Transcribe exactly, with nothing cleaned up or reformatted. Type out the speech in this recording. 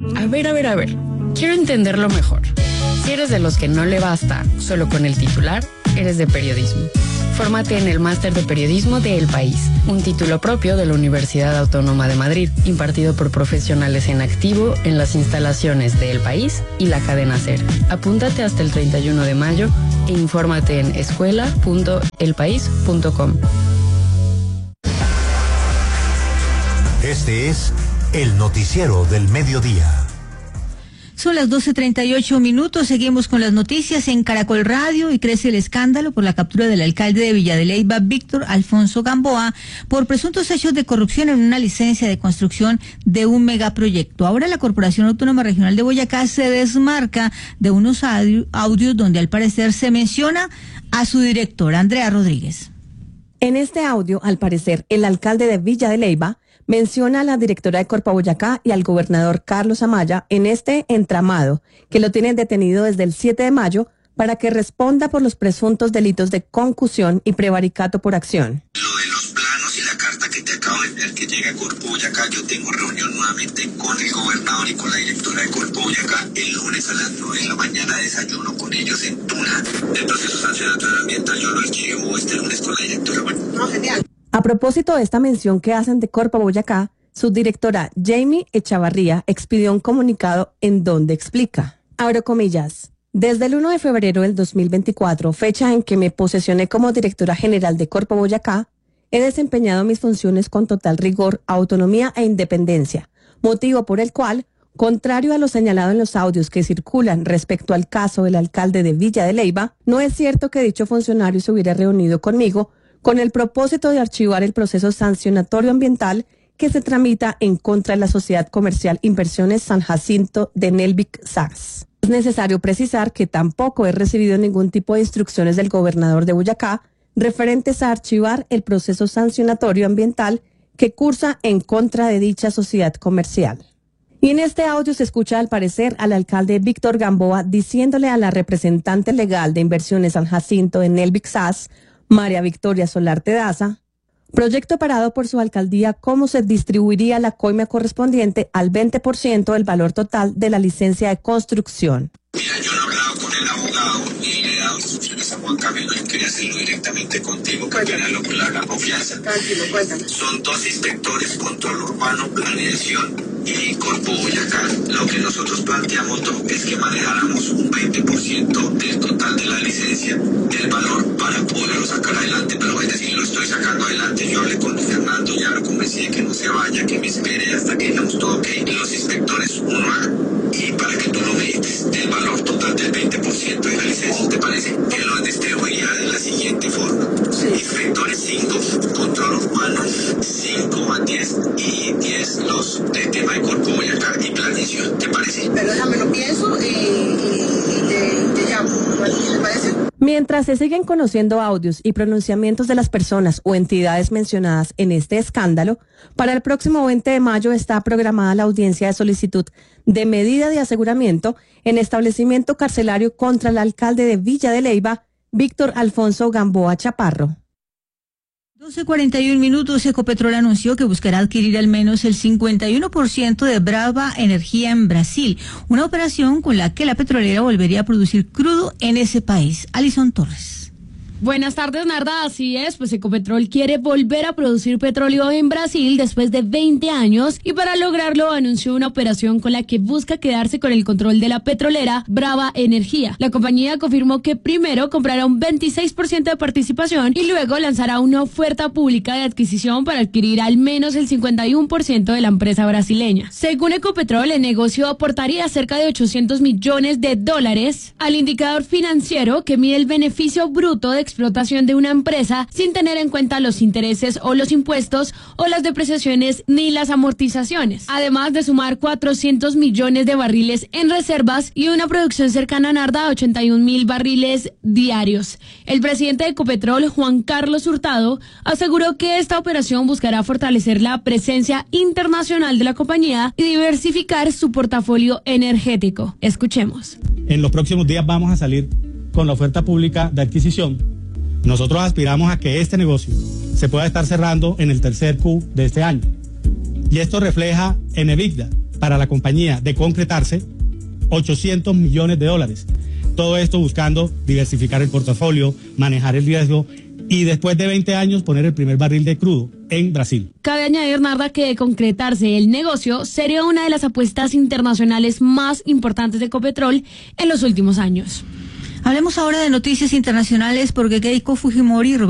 A ver, a ver, a ver. Quiero entenderlo mejor. Si eres de los que no le basta solo con el titular, eres de periodismo. Fórmate en el Máster de Periodismo de El País, un título propio de la Universidad Autónoma de Madrid, impartido por profesionales en activo en las instalaciones de El País y la cadena SER. Apúntate hasta el treinta y uno de mayo e infórmate en escuela punto el país punto com. Este es el noticiero del mediodía. Son las doce treinta y ocho minutos, seguimos con las noticias en Caracol Radio y crece el escándalo por la captura del alcalde de Villa de Leyva, Víctor Alfonso Gamboa, por presuntos hechos de corrupción en una licencia de construcción de un megaproyecto. Ahora la Corporación Autónoma Regional de Boyacá se desmarca de unos audios donde al parecer se menciona a su director, Andrea Rodríguez. En este audio, al parecer, el alcalde de Villa de Leyva menciona a la directora de Corpa Boyacá y al gobernador Carlos Amaya en este entramado, que lo tienen detenido desde el siete de mayo para que responda por los presuntos delitos de concusión y prevaricato por acción. Lo de los planos y la carta que te acabo de enviar que llega a Corpa Boyacá, yo tengo reunión nuevamente con el gobernador y con la directora de Corpa Boyacá el lunes a las nueve de la mañana, desayuno con ellos en Tuna. El proceso sancionatorio ambiental yo lo archivo este lunes con la directora. Bueno, no, genial. A propósito de esta mención que hacen de Corpa Boyacá, su directora Jamie Echavarría expidió un comunicado en donde explica, abro comillas, desde el uno de febrero del dos mil veinticuatro, fecha en que me posesioné como directora general de Corpa Boyacá, he desempeñado mis funciones con total rigor, autonomía e independencia, motivo por el cual, contrario a lo señalado en los audios que circulan respecto al caso del alcalde de Villa de Leyva, no es cierto que dicho funcionario se hubiera reunido conmigo con el propósito de archivar el proceso sancionatorio ambiental que se tramita en contra de la Sociedad Comercial Inversiones San Jacinto de Nelvic S A S. Es necesario precisar que tampoco he recibido ningún tipo de instrucciones del gobernador de Boyacá referentes a archivar el proceso sancionatorio ambiental que cursa en contra de dicha sociedad comercial. Y en este audio se escucha al parecer al alcalde Víctor Gamboa diciéndole a la representante legal de Inversiones San Jacinto de Nelvic S A S, María Victoria Solarte Daza, proyecto parado por su alcaldía, cómo se distribuiría la coima correspondiente al veinte por ciento del valor total de la licencia de construcción. Mira, yo no he hablado con el abogado ni le he dado instrucciones a Juan Camilo, yo quería hacerlo directamente contigo, que apenas lo con la confianza. Tranquilo, cuéntame. Son dos inspectores, control urbano, planeación y Corpo Boyacá. Lo que nosotros planteamos es que manejáramos un veinte por ciento del total de la licencia, del valor, para poderlo sacar adelante, pero es decir, lo estoy sacando adelante. Yo hablé con Fernando, ya lo convencí de que no se vaya, que me espere hasta que digamos todo ok. Los inspectores, uno A, y para que tú lo medites, del valor total del veinte por ciento de la licencia, ¿te parece? Que lo distribuiría de la siguiente forma. Sí. Inspectores cinco, control urbano cinco a diez y diez los de tema de Corpo Boyacá y planeación, ¿te parece? Pero déjame lo pienso y, y, y te, te llamo, ¿te parece? Mientras se siguen conociendo audios y pronunciamientos de las personas o entidades mencionadas en este escándalo, para el próximo veinte de mayo está programada la audiencia de solicitud de medida de aseguramiento en establecimiento carcelario contra el alcalde de Villa de Leyva, Víctor Alfonso Gamboa Chaparro. doce cuarenta y un minutos, Ecopetrol anunció que buscará adquirir al menos el cincuenta y uno por ciento de Brava Energía en Brasil, una operación con la que la petrolera volvería a producir crudo en ese país. Alison Torres. Buenas tardes, Narda. Así es, pues Ecopetrol quiere volver a producir petróleo en Brasil después de veinte años y para lograrlo anunció una operación con la que busca quedarse con el control de la petrolera Brava Energía. La compañía confirmó que primero comprará un veintiséis por ciento de participación y luego lanzará una oferta pública de adquisición para adquirir al menos el cincuenta y uno por ciento de la empresa brasileña. Según Ecopetrol, el negocio aportaría cerca de ochocientos millones de dólares al indicador financiero que mide el beneficio bruto de explotación de una empresa sin tener en cuenta los intereses o los impuestos o las depreciaciones ni las amortizaciones, además de sumar cuatrocientos millones de barriles en reservas y una producción cercana a Narda a ochenta y un mil barriles diarios. El presidente de Ecopetrol, Juan Carlos Hurtado, aseguró que esta operación buscará fortalecer la presencia internacional de la compañía y diversificar su portafolio energético. Escuchemos. En los próximos días vamos a salir con la oferta pública de adquisición. Nosotros aspiramos a que este negocio se pueda estar cerrando en el tercer Q de este año. Y esto refleja en EBITDA para la compañía de concretarse, ochocientos millones de dólares. Todo esto buscando diversificar el portafolio, manejar el riesgo y después de veinte años poner el primer barril de crudo en Brasil. Cabe añadir, Narda, que de concretarse el negocio sería una de las apuestas internacionales más importantes de Ecopetrol en los últimos años. Hablemos ahora de noticias internacionales porque Keiko Fujimori